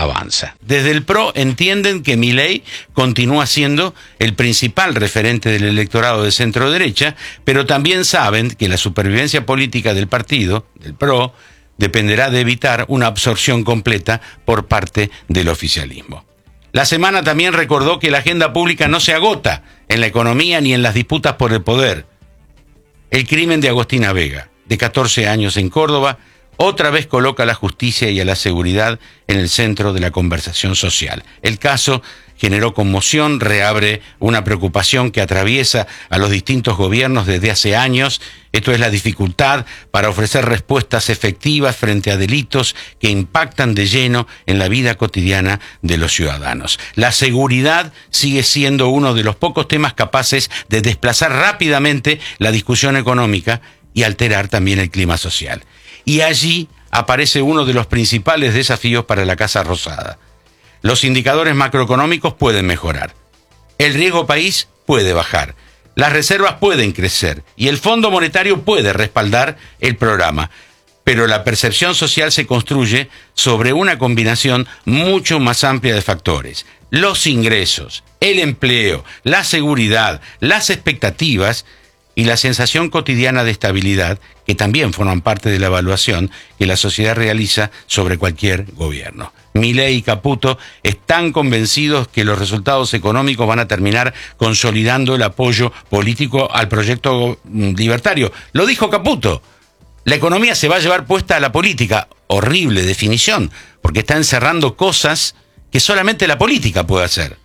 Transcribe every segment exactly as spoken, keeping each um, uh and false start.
avanza. Desde el P R O entienden que Milei continúa siendo el principal referente del electorado de centro-derecha, pero también saben que la supervivencia política del partido, del P R O, dependerá de evitar una absorción completa por parte del oficialismo. La semana también recordó que la agenda pública no se agota en la economía ni en las disputas por el poder. El crimen de Agostina Vega, de catorce años en Córdoba, otra vez coloca a la justicia y a la seguridad en el centro de la conversación social. El caso generó conmoción, reabre una preocupación que atraviesa a los distintos gobiernos desde hace años. Esto es la dificultad para ofrecer respuestas efectivas frente a delitos que impactan de lleno en la vida cotidiana de los ciudadanos. La seguridad sigue siendo uno de los pocos temas capaces de desplazar rápidamente la discusión económica y alterar también el clima social. Y allí aparece uno de los principales desafíos para la Casa Rosada. Los indicadores macroeconómicos pueden mejorar. El riesgo país puede bajar. Las reservas pueden crecer. Y el Fondo Monetario puede respaldar el programa. Pero la percepción social se construye sobre una combinación mucho más amplia de factores. Los ingresos, el empleo, la seguridad, las expectativas y la sensación cotidiana de estabilidad, que también forman parte de la evaluación que la sociedad realiza sobre cualquier gobierno. Milei y Caputo están convencidos que los resultados económicos van a terminar consolidando el apoyo político al proyecto libertario. Lo dijo Caputo. La economía se va a llevar puesta a la política. Horrible definición, porque está encerrando cosas que solamente la política puede hacer.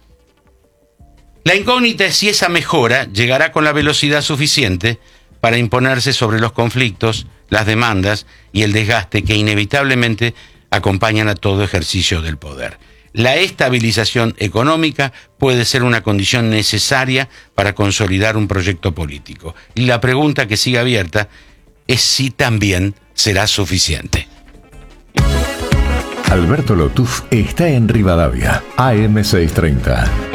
La incógnita es si esa mejora llegará con la velocidad suficiente para imponerse sobre los conflictos, las demandas y el desgaste que inevitablemente acompañan a todo ejercicio del poder. La estabilización económica puede ser una condición necesaria para consolidar un proyecto político. Y la pregunta que sigue abierta es si también será suficiente. Alberto Lotuf está en Rivadavia, A M seiscientos treinta.